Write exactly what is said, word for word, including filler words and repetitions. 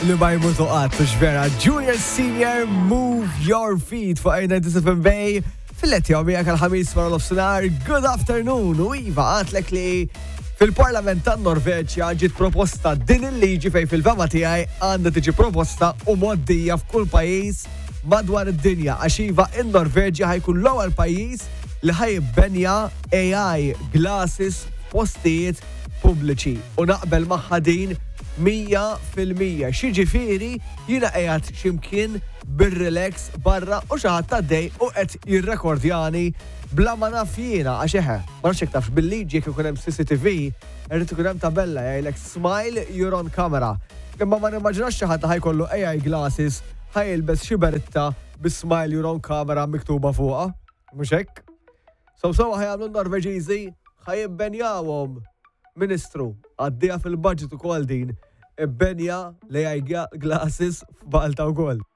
li ma jmutu għattu xvera. Junior Senior, Move Your Feet fuq A ninety-seven Bay. Fil-letti għomijak għal-ħamis wara l-ofsenar. Good afternoon. U Iva għatlek li fil-Parlament tan Norveġja ġiet proposta din il-liġi fej fil-fema tiegħi għandha tiġi proposta u moddija f'kull pajjiż madwar id-dinja. Għax Iva in-Norveġja ħajkun l-ewwel pajjiż li ħajbenja A I glasses postijiet pubbliċi u naqbel magħha din mija fil-mija. Xiġifieri jiena qiegħed x'imkien bir-relax barra u xi ħadd għaddej u qed jirrekordjani bla ma naf jiena għax eħe. Ma nafx jekk tafx bil-liġi jekk ikun hemm C C T V irid ikun hemm tabella jgħidlek smile you're on camera. Imma ma nimmaġinax xi ħadd ħajkollu A I glasses ħajilbes xi beritta bi-smile you're on camera miktuba fuqha. Mhux hekk? So sewa ħajamlu n-Norveġiżi ħajibbenjawhom Ministru, għaddija fil-budget ukoll din, ibbenja l A I glasses f'Malta wkoll.